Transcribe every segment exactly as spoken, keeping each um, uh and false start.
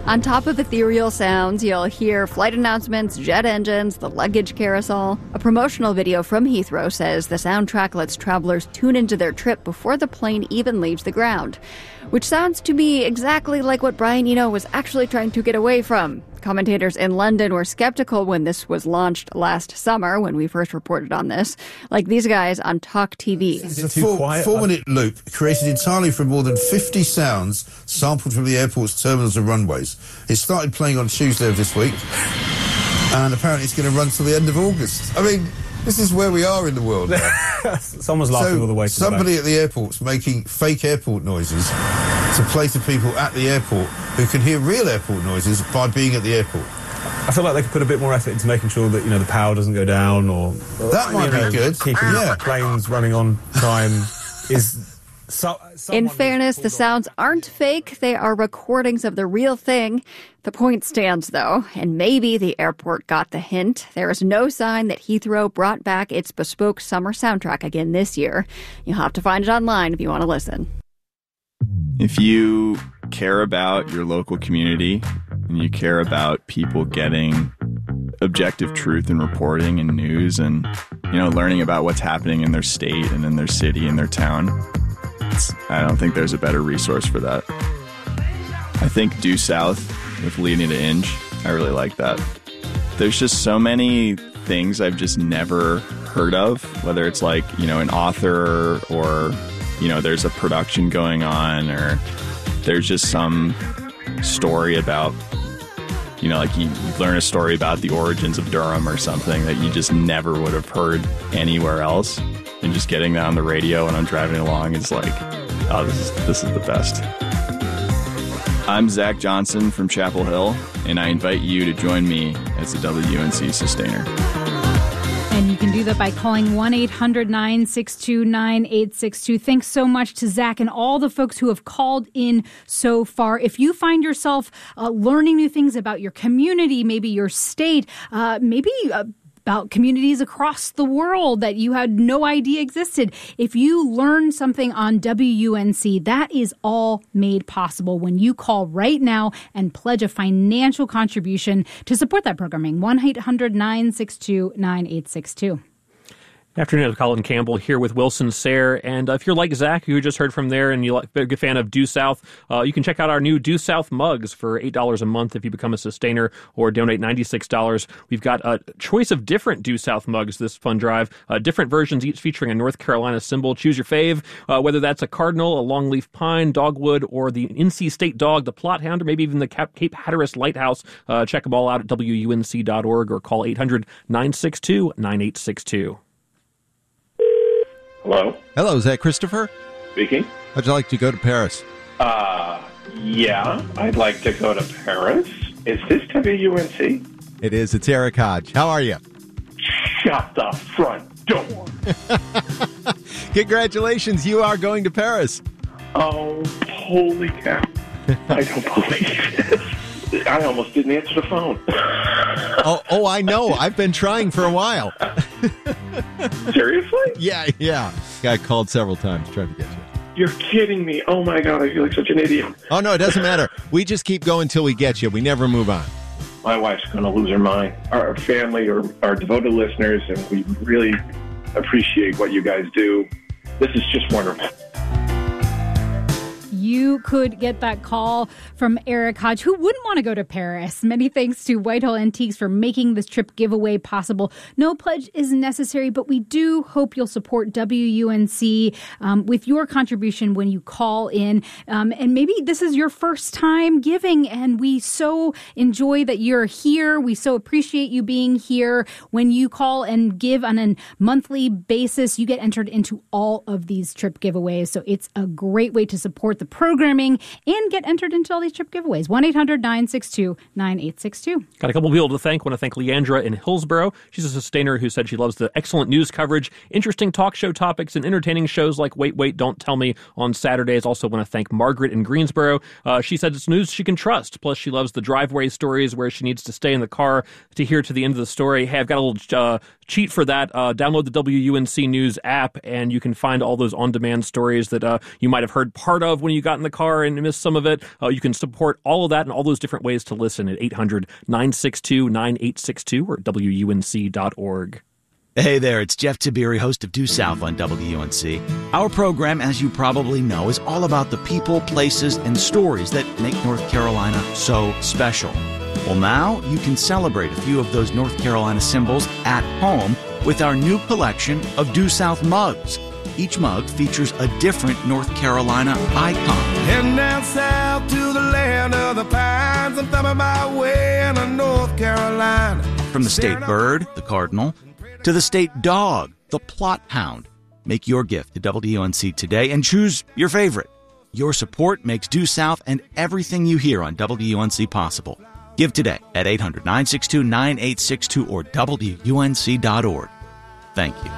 On top of ethereal sounds, you'll hear flight announcements, jet engines, the luggage carousel. A promotional video from Heathrow says the soundtrack lets travelers tune into their trip before the plane even leaves the ground, which sounds to me exactly like what Brian Eno was actually trying to get away from. Commentators in London were skeptical when this was launched last summer, when we first reported on this, like these guys on Talk T V. It's a four, four-minute loop created entirely from more than fifty sounds sampled from the airport's terminals and runways. It started playing on Tuesday of this week, and apparently it's going to run till the end of August. I mean, this is where we are in the world now. Someone's laughing so all the way to somebody the at the airport's making fake airport noises to play to people at the airport who can hear real airport noises by being at the airport. I feel like they could put a bit more effort into making sure that, you know, the power doesn't go down, or that might you know, be good. Keeping yeah. planes running on time is. So, in fairness, the sounds aren't fake. They are recordings of the real thing. The point stands, though, and maybe the airport got the hint. There is no sign that Heathrow brought back its bespoke summer soundtrack again this year. You'll have to find it online if you want to listen. If you care about your local community and you care about people getting objective truth and reporting and news and, you know, learning about what's happening in their state and in their city and their town, I don't think there's a better resource for that. I think Due South with Leading to Inge, I really like that. There's just so many things I've just never heard of, whether it's like, you know, an author or, you know, there's a production going on, or there's just some story about, you know, like you, you learn a story about the origins of Durham or something that you just never would have heard anywhere else. And just getting that on the radio when I'm driving along is like, oh, this is this is the best. I'm Zach Johnson from Chapel Hill, and I invite you to join me as a W U N C Sustainer. And you can do that by calling one eight hundred nine six two nine eight six two. Thanks so much to Zach and all the folks who have called in so far. If you find yourself uh, learning new things about your community, maybe your state, uh, maybe uh, about communities across the world that you had no idea existed. If you learn something on W U N C, that is all made possible when you call right now and pledge a financial contribution to support that programming. one eight hundred nine six two nine eight six two. Afternoon, I'm Colin Campbell here with Wilson Sayre. And uh, if you're like Zach, who you just heard from there, and you're like, a big fan of Due South, uh, you can check out our new Due South mugs for eight dollars a month if you become a sustainer or donate ninety-six dollars. We've got a choice of different Due South mugs this fun drive, uh, different versions, each featuring a North Carolina symbol. Choose your fave, uh, whether that's a cardinal, a longleaf pine, dogwood, or the N C State dog, the plot hound, or maybe even the Cap- Cape Hatteras Lighthouse. Uh, check them all out at W U N C dot org or call eight hundred nine six two nine eight six two. Hello? Hello, is that Christopher? Speaking. How'd you like to go to Paris? Uh, yeah, I'd like to go to Paris. Is this W U N C? It is. It's Eric Hodge. How are you? Shut the front door. Congratulations, you are going to Paris. Oh, holy cow. I don't believe this. I almost didn't answer the phone. oh, oh, I know. I've been trying for a while. Seriously? Yeah, yeah. I called several times trying to get you. You're kidding me. Oh, my God. I feel like such an idiot. Oh, no, it doesn't matter. We just keep going till we get you. We never move on. My wife's going to lose her mind. Our family are, are devoted listeners, and we really appreciate what you guys do. This is just wonderful. You could get that call from Eric Hodge, who wouldn't want to go to Paris. Many thanks to Whitehall Antiques for making this trip giveaway possible. No pledge is necessary, but we do hope you'll support W U N C um, with your contribution when you call in. Um, and maybe this is your first time giving, and we so enjoy that you're here. We so appreciate you being here. When you call and give on a monthly basis, you get entered into all of these trip giveaways. So it's a great way to support the programming and get entered into all these trip giveaways. one eight hundred nine six two nine eight six two. Got a couple of people to thank. I want to thank Leandra in Hillsborough. She's a sustainer who said she loves the excellent news coverage, interesting talk show topics, and entertaining shows like Wait, Wait, Don't Tell Me on Saturdays. Also want to thank Margaret in Greensboro. Uh, she said it's news she can trust. Plus, she loves the driveway stories where she needs to stay in the car to hear to the end of the story. Hey, I've got a little uh, cheat for that. Uh, download the W U N C News app, and you can find all those on-demand stories that uh, you might have heard part of when you got got in the car and missed some of it, uh, you can support all of that and all those different ways to listen at eight hundred nine six two nine eight six two or W U N C dot org. Hey there, it's Jeff Tiberi, host of Due South on W U N C. Our program, as you probably know, is all about the people, places, and stories that make North Carolina so special. Well, now you can celebrate a few of those North Carolina symbols at home with our new collection of Due South mugs. Each mug features a different North Carolina icon. Heading down south to the land of the pines, I'm thumbing my way into North Carolina. From the state bird, the cardinal, to the state dog, the plot hound. Make your gift to W U N C today and choose your favorite. Your support makes Due South and everything you hear on W U N C possible. Give today at eight hundred nine six two nine eight six two or W U N C dot org. Thank you.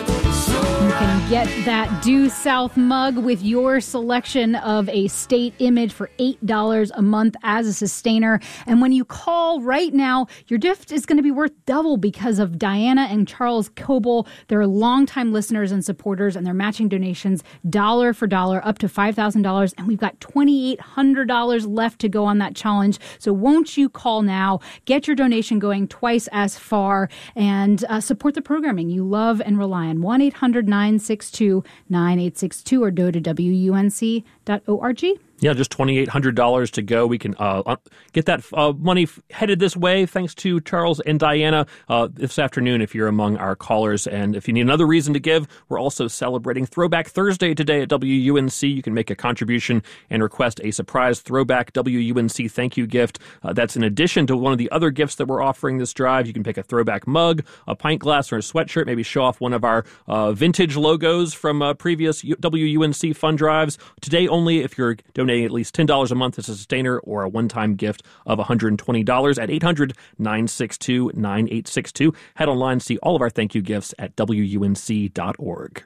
You can get that Due South mug with your selection of a state image for eight dollars a month as a sustainer. And when you call right now, your gift is going to be worth double because of Diana and Charles Coble. They're longtime listeners and supporters, and they're matching donations dollar for dollar up to five thousand dollars. And we've got two thousand eight hundred dollars left to go on that challenge. So won't you call now, get your donation going twice as far, and uh, support the programming you love and rely on. one eight hundred nine six two nine eight six two or go to W U N C dot org. Yeah, just two thousand eight hundred dollars to go. We can uh, get that uh, money f- headed this way thanks to Charles and Diana uh, this afternoon if you're among our callers. And if you need another reason to give, we're also celebrating Throwback Thursday today at W U N C. You can make a contribution and request a surprise Throwback W U N C thank you gift. Uh, that's in addition to one of the other gifts that we're offering this drive. You can pick a throwback mug, a pint glass, or a sweatshirt, maybe show off one of our uh, vintage logos from uh, previous U- W U N C fund drives. Today only if you're donating at least ten dollars a month as a sustainer or a one-time gift of one hundred twenty dollars at eight hundred nine six two nine eight six two. Head online and see all of our thank you gifts at W U N C dot org.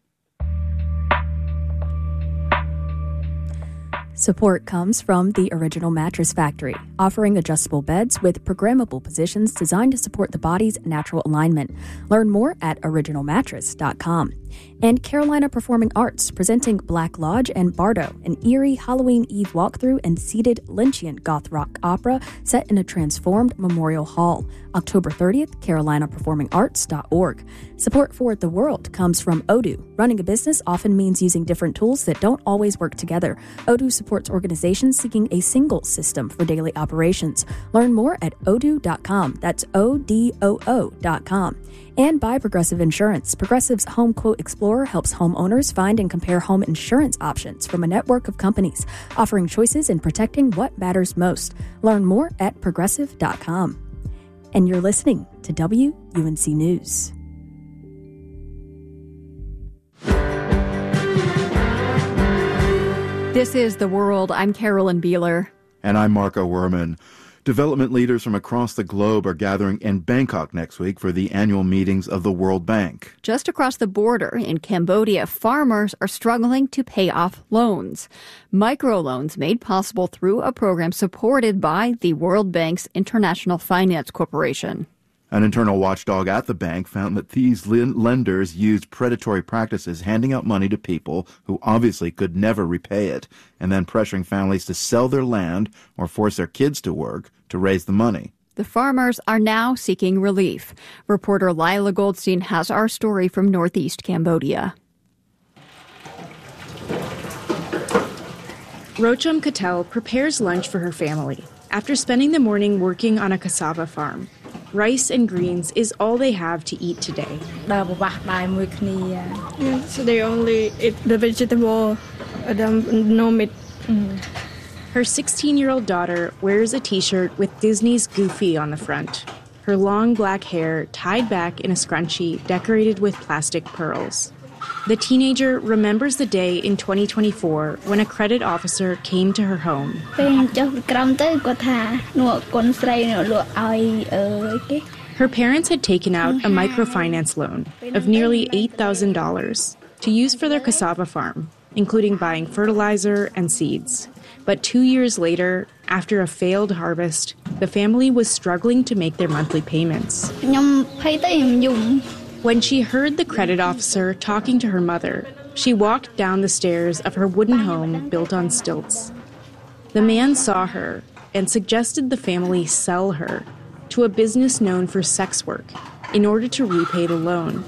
Support comes from the Original Mattress Factory, offering adjustable beds with programmable positions designed to support the body's natural alignment. Learn more at original mattress dot com. And Carolina Performing Arts, presenting Black Lodge and Bardo, an eerie Halloween Eve walkthrough and seated Lynchian goth rock opera set in a transformed Memorial Hall. October thirtieth, carolina performing arts dot org. Support for The World comes from Odoo. Running a business often means using different tools that don't always work together. Odoo supports organizations seeking a single system for daily operations. Learn more at odoo dot com. That's O D O O dot com. And by Progressive Insurance. Progressive's Home Quote Explorer helps homeowners find and compare home insurance options from a network of companies, offering choices and protecting what matters most. Learn more at progressive dot com. And you're listening to W U N C News. This is The World. I'm Carolyn Beeler. And I'm Marco Werman. Development leaders from across the globe are gathering in Bangkok next week for the annual meetings of the World Bank. Just across the border in Cambodia, farmers are struggling to pay off loans. Microloans made possible through a program supported by the World Bank's International Finance Corporation. An internal watchdog at the bank found that these lenders used predatory practices, handing out money to people who obviously could never repay it, and then pressuring families to sell their land or force their kids to work to raise the money. The farmers are now seeking relief. Reporter Lila Goldstein has our story from northeast Cambodia. Rocham Katel prepares lunch for her family after spending the morning working on a cassava farm. Rice and greens is all they have to eat today. Yeah, so they only eat the vegetable, no meat. Mm. Her sixteen-year-old daughter wears a t-shirt with Disney's Goofy on the front. Her long black hair tied back in a scrunchie decorated with plastic pearls. The teenager remembers the day in twenty twenty-four when a credit officer came to her home. Her parents had taken out a microfinance loan of nearly eight thousand dollars to use for their cassava farm, including buying fertilizer and seeds. But two years later, after a failed harvest, the family was struggling to make their monthly payments. When she heard the credit officer talking to her mother, She walked down the stairs of her wooden home built on stilts. The man saw her and suggested the family sell her to a business known for sex work in order to repay the loan.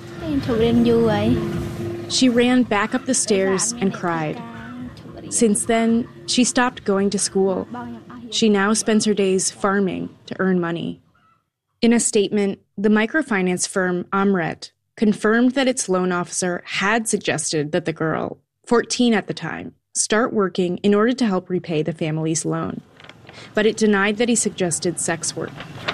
She ran back up the stairs and cried. Since then, she stopped going to school. She now spends her days farming to earn money. In a statement, the microfinance firm Amret confirmed that its loan officer had suggested that the girl, fourteen at the time, start working in order to help repay the family's loan. But it denied that he suggested sex work.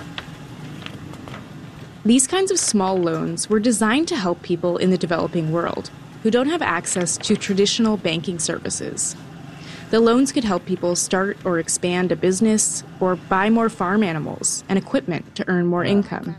These kinds of small loans were designed to help people in the developing world who don't have access to traditional banking services. The loans could help people start or expand a business or buy more farm animals and equipment to earn more income.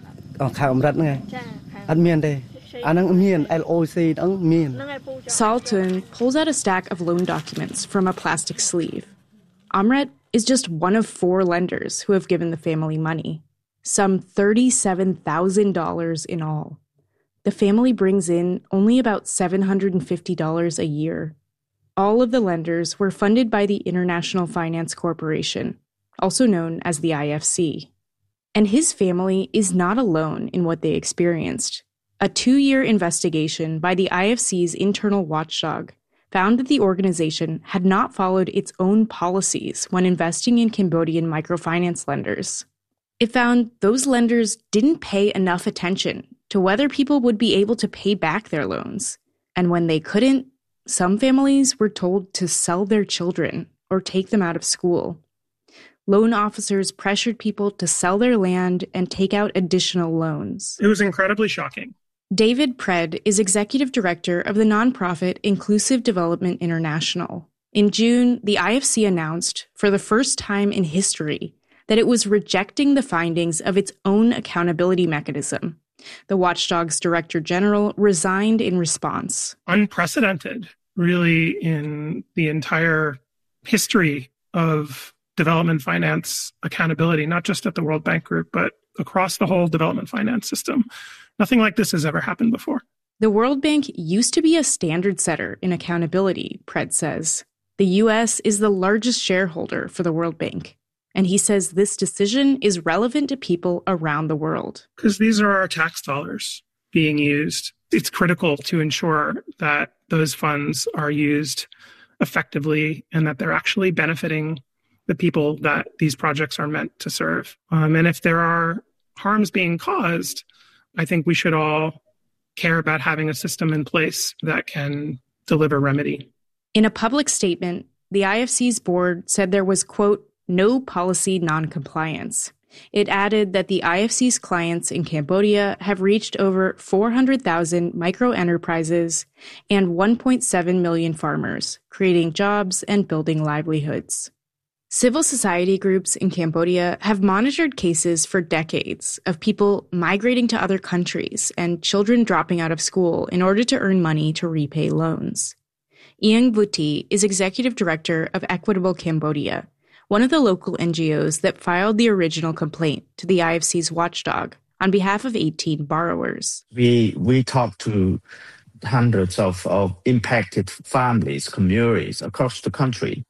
Saltun pulls out a stack of loan documents from a plastic sleeve. Amret is just one of four lenders who have given the family money, some thirty-seven thousand dollars in all. The family brings in only about seven hundred fifty dollars a year. All of the lenders were funded by the International Finance Corporation, also known as the I F C. And his family is not alone in what they experienced. A two-year investigation by the I F C's internal watchdog found that the organization had not followed its own policies when investing in Cambodian microfinance lenders. It found those lenders didn't pay enough attention to whether people would be able to pay back their loans. And when they couldn't, some families were told to sell their children or take them out of school. Loan officers pressured people to sell their land and take out additional loans. It was incredibly shocking. David Pred is executive director of the nonprofit Inclusive Development International. In June, the I F C announced, for the first time in history, that it was rejecting the findings of its own accountability mechanism. The watchdog's director general resigned in response. Unprecedented, really, in the entire history of development finance accountability, not just at the World Bank Group, but across the whole development finance system. Nothing like this has ever happened before. The World Bank used to be a standard setter in accountability, Pred says. The U S is the largest shareholder for the World Bank. And he says this decision is relevant to people around the world. Because these are our tax dollars being used. It's critical to ensure that those funds are used effectively and that they're actually benefiting the people that these projects are meant to serve. Um, and if there are harms being caused, I think we should all care about having a system in place that can deliver remedy. In a public statement, the I F C's board said there was, quote, no policy noncompliance. It added that the I F C's clients in Cambodia have reached over four hundred thousand microenterprises and one point seven million farmers, creating jobs and building livelihoods. Civil society groups in Cambodia have monitored cases for decades of people migrating to other countries and children dropping out of school in order to earn money to repay loans. Ieng Vuti is executive director of Equitable Cambodia, one of the local N G Os that filed the original complaint to the I F C's watchdog on behalf of eighteen borrowers. We we talked to hundreds of, of impacted families, communities across the country,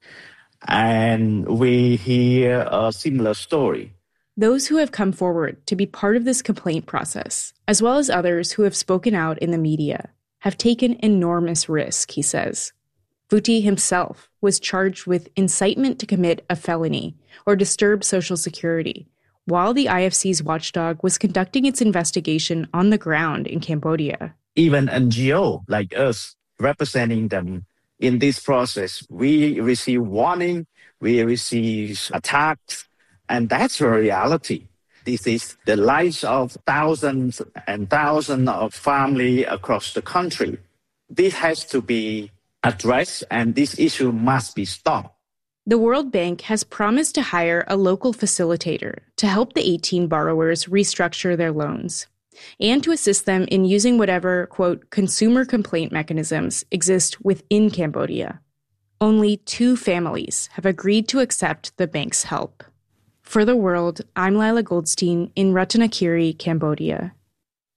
and we hear a similar story. Those who have come forward to be part of this complaint process, as well as others who have spoken out in the media, have taken enormous risk, he says. Vuti himself was charged with incitement to commit a felony or disturb Social Security, while the I F C's watchdog was conducting its investigation on the ground in Cambodia. Even N G O like us, representing them in this process, we receive warning, we receive attacks, and that's the reality. This is the lives of thousands and thousands of families across the country. This has to be addressed, and this issue must be stopped. The World Bank has promised to hire a local facilitator to help the eighteen borrowers restructure their loans and to assist them in using whatever, quote, consumer complaint mechanisms exist within Cambodia. Only two families have agreed to accept the bank's help. For The World, I'm Lila Goldstein in Ratanakiri, Cambodia.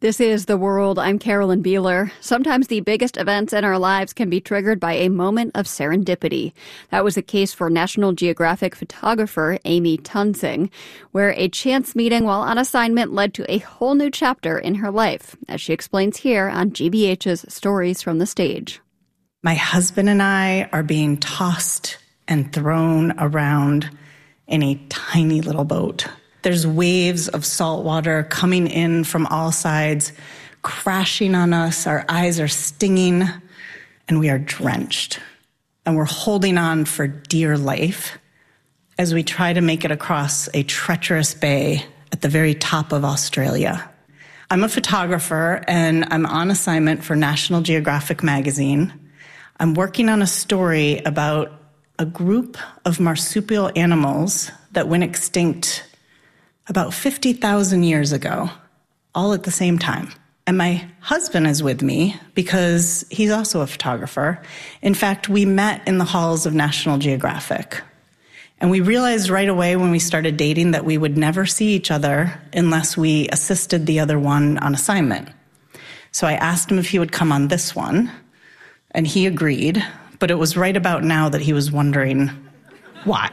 This is The World. I'm Carolyn Beeler. Sometimes the biggest events in our lives can be triggered by a moment of serendipity. That was the case for National Geographic photographer Amy Tunsing, where a chance meeting while on assignment led to a whole new chapter in her life, as she explains here on G B H's Stories from the Stage. My husband and I are being tossed and thrown around in a tiny little boat. There's waves of salt water coming in from all sides, crashing on us. Our eyes are stinging, and we are drenched. And we're holding on for dear life as we try to make it across a treacherous bay at the very top of Australia. I'm a photographer, and I'm on assignment for National Geographic magazine. I'm working on a story about a group of marsupial animals that went extinct about fifty thousand years ago, all at the same time. And my husband is with me because he's also a photographer. In fact, we met in the halls of National Geographic. And we realized right away when we started dating that we would never see each other unless we assisted the other one on assignment. So I asked him if he would come on this one, and he agreed, but it was right about now that he was wondering why.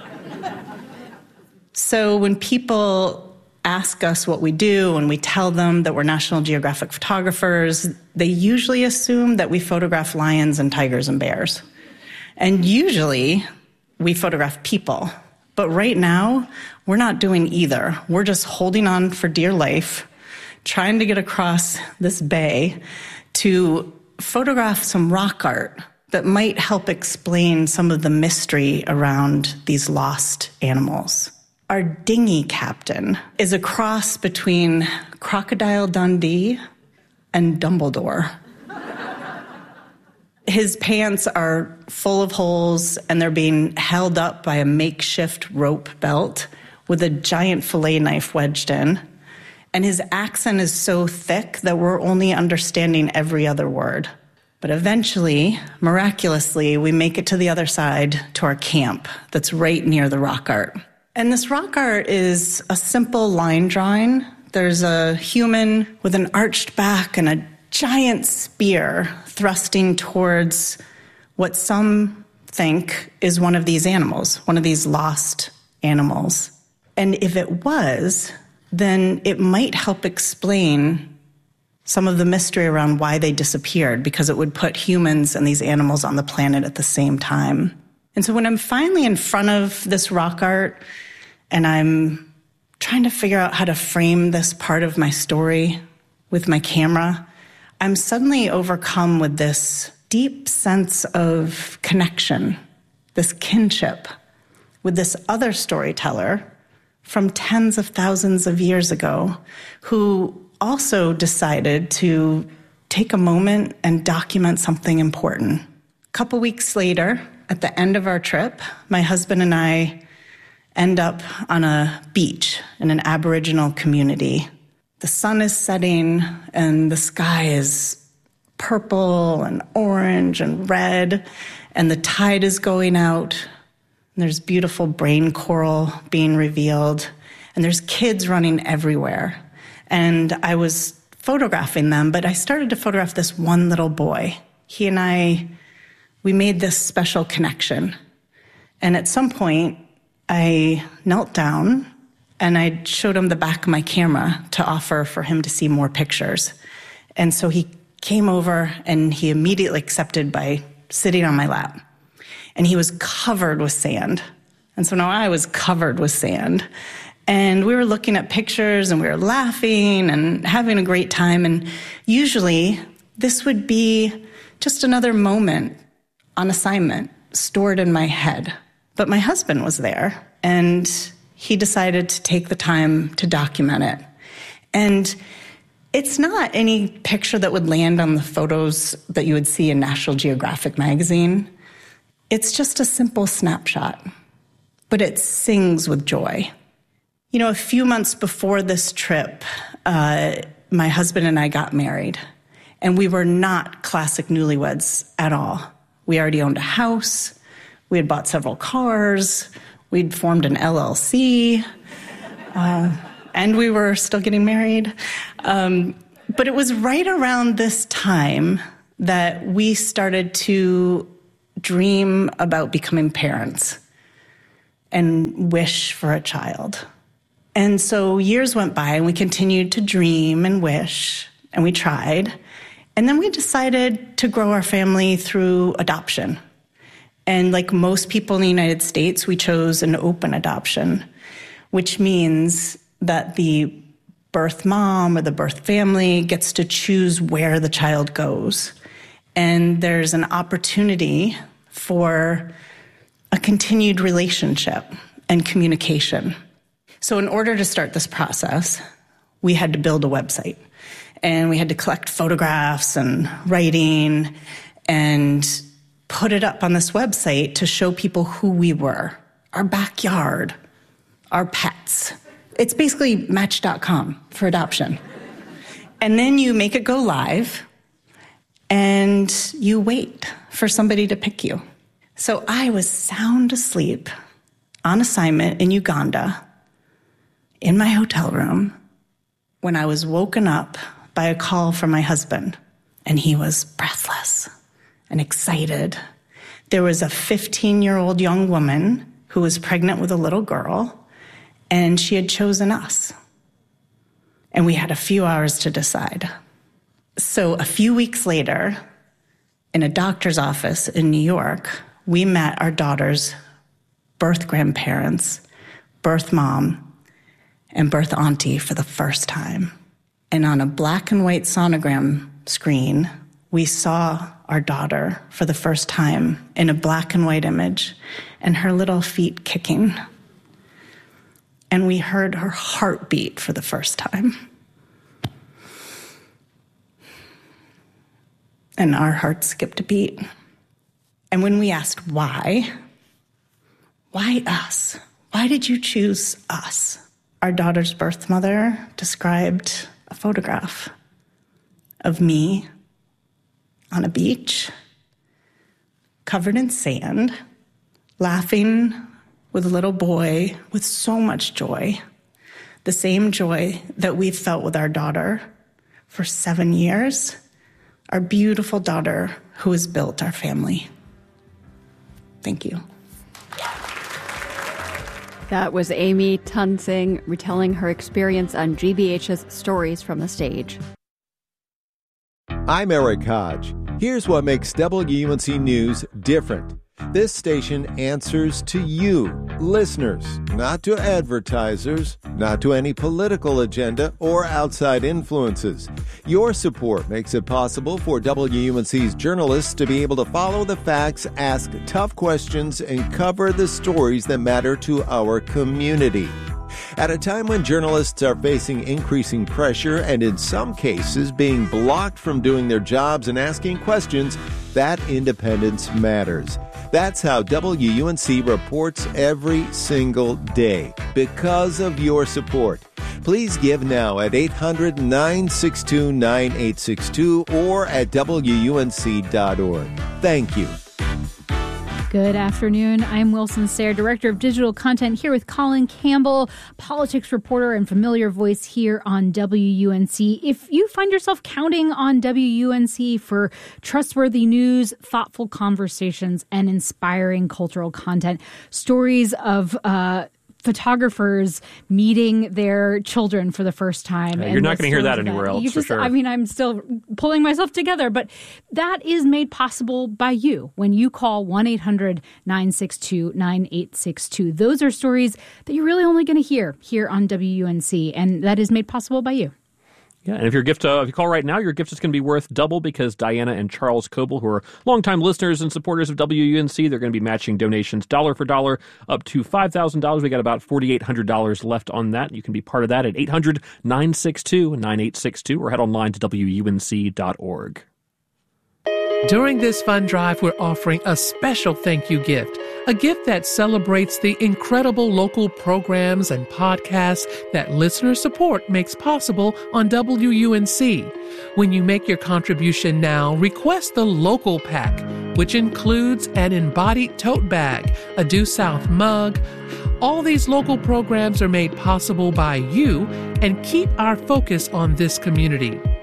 So when people ask us what we do and we tell them that we're National Geographic photographers, they usually assume that we photograph lions and tigers and bears. And usually we photograph people. But right now, we're not doing either. We're just holding on for dear life, trying to get across this bay to photograph some rock art that might help explain some of the mystery around these lost animals. Our dinghy captain is a cross between Crocodile Dundee and Dumbledore. His pants are full of holes, and they're being held up by a makeshift rope belt with a giant fillet knife wedged in. And his accent is so thick that we're only understanding every other word. But eventually, miraculously, we make it to the other side, to our camp that's right near the rock art. And this rock art is a simple line drawing. There's a human with an arched back and a giant spear thrusting towards what some think is one of these animals, one of these lost animals. And if it was, then it might help explain some of the mystery around why they disappeared, because it would put humans and these animals on the planet at the same time. And so when I'm finally in front of this rock art and I'm trying to figure out how to frame this part of my story with my camera, I'm suddenly overcome with this deep sense of connection, this kinship with this other storyteller from tens of thousands of years ago who also decided to take a moment and document something important. A couple weeks later, at the end of our trip, my husband and I end up on a beach in an Aboriginal community. The sun is setting and the sky is purple and orange and red, and the tide is going out, and there's beautiful brain coral being revealed, and there's kids running everywhere. And I was photographing them, but I started to photograph this one little boy. He and I, we made this special connection. And at some point, I knelt down and I showed him the back of my camera to offer for him to see more pictures. And so he came over and he immediately accepted by sitting on my lap. And he was covered with sand. And so now I was covered with sand. And we were looking at pictures and we were laughing and having a great time. And usually this would be just another moment on assignment stored in my head. But my husband was there, and he decided to take the time to document it. And it's not any picture that would land on the photos that you would see in National Geographic magazine. It's just a simple snapshot, but it sings with joy. You know, a few months before this trip, uh, my husband and I got married, and we were not classic newlyweds at all. We already owned a house. We had bought several cars, we'd formed an L L C, uh, and we were still getting married. Um, But it was right around this time that we started to dream about becoming parents and wish for a child. And so years went by and we continued to dream and wish, and we tried. And then we decided to grow our family through adoption. And like most people in the United States, we chose an open adoption, which means that the birth mom or the birth family gets to choose where the child goes. And there's an opportunity for a continued relationship and communication. So in order to start this process, we had to build a website. And we had to collect photographs and writing and put it up on this website to show people who we were, our backyard, our pets. It's basically Match dot com for adoption. And then you make it go live, and you wait for somebody to pick you. So I was sound asleep on assignment in Uganda in my hotel room when I was woken up by a call from my husband, and he was breathless and excited. There was a fifteen-year-old young woman who was pregnant with a little girl, and she had chosen us. And we had a few hours to decide. So a few weeks later, in a doctor's office in New York, we met our daughter's birth grandparents, birth mom, and birth auntie for the first time. And on a black and white sonogram screen, we saw our daughter for the first time in a black and white image, and her little feet kicking. And we heard her heartbeat for the first time. And our hearts skipped a beat. And when we asked why, why us? Why did you choose us? Our daughter's birth mother described a photograph of me on a beach, covered in sand, laughing with a little boy with so much joy, the same joy that we've felt with our daughter for seven years, our beautiful daughter who has built our family. Thank you. That was Amy Tunsing retelling her experience on G B H's Stories from the Stage. I'm Eric Hodge. Here's what makes W U N C News different. This station answers to you, listeners, not to advertisers, not to any political agenda or outside influences. Your support makes it possible for W U N C's journalists to be able to follow the facts, ask tough questions, and cover the stories that matter to our community. At a time when journalists are facing increasing pressure and in some cases being blocked from doing their jobs and asking questions, that independence matters. That's how W U N C reports every single day, because of your support. Please give now at eight hundred, nine six two, nine eight six two or at W U N C dot org. Thank you. Good afternoon. I'm Wilson Sayre, Director of Digital Content, here with Colin Campbell, politics reporter and familiar voice here on W U N C. If you find yourself counting on W U N C for trustworthy news, thoughtful conversations, and inspiring cultural content, stories of uh, photographers meeting their children for the first time. Yeah, you're not going to hear that anywhere that. else, you for just, sure. I mean, I'm still pulling myself together, but that is made possible by you when you call one eight hundred, nine six two, nine eight six two. Those are stories that you're really only going to hear here on W U N C, and that is made possible by you. Yeah, and if your gift, uh, if you call right now, your gift is going to be worth double because Diana and Charles Coble, who are longtime listeners and supporters of W U N C, they're going to be matching donations dollar for dollar up to five thousand dollars. We got about four thousand eight hundred dollars left on that. You can be part of that at eight hundred, nine six two, nine eight six two or head online to W U N C dot org. During this fund drive, we're offering a special thank you gift, a gift that celebrates the incredible local programs and podcasts that listener support makes possible on W U N C. When you make your contribution now, request the local pack, which includes an embodied tote bag, a Due South mug. All these local programs are made possible by you and keep our focus on this community.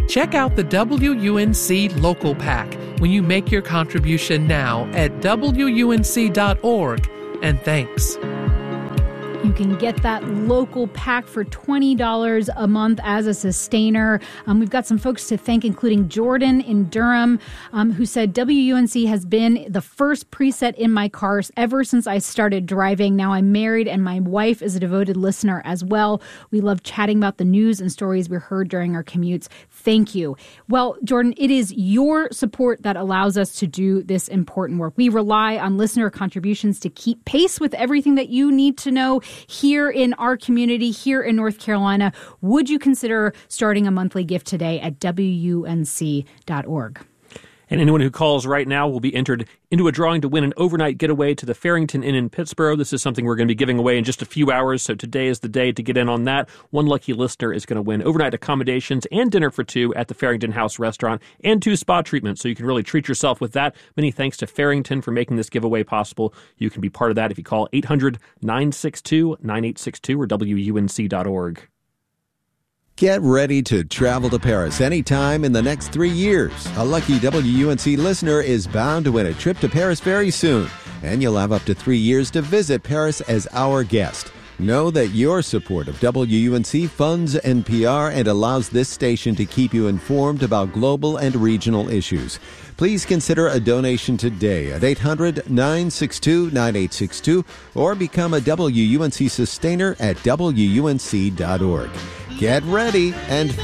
Check out the W U N C Local Pack when you make your contribution now at W U N C dot org. And thanks. You can get that local pack for twenty dollars a month as a sustainer. Um, we've got some folks to thank, including Jordan in Durham, um, who said, W U N C has been the first preset in my cars ever since I started driving. Now I'm married and my wife is a devoted listener as well. We love chatting about the news and stories we heard during our commutes. Thank you. Well, Jordan, it is your support that allows us to do this important work. We rely on listener contributions to keep pace with everything that you need to know here in our community, here in North Carolina. Would you consider starting a monthly gift today at W U N C dot org? And anyone who calls right now will be entered into a drawing to win an overnight getaway to the Farrington Inn in Pittsburgh. This is something we're going to be giving away in just a few hours, so today is the day to get in on that. One lucky listener is going to win overnight accommodations and dinner for two at the Farrington House restaurant and two spa treatments, so you can really treat yourself with that. Many thanks to Farrington for making this giveaway possible. You can be part of that if you call eight hundred nine six two nine eight six two or W U N C dot org. Get ready to travel to Paris anytime in the next three years. A lucky W U N C listener is bound to win a trip to Paris very soon, and you'll have up to three years to visit Paris as our guest. Know that your support of W U N C funds N P R and allows this station to keep you informed about global and regional issues. Please consider a donation today at eight hundred nine six two nine eight six two or become a W U N C sustainer at W U N C dot org. Get ready and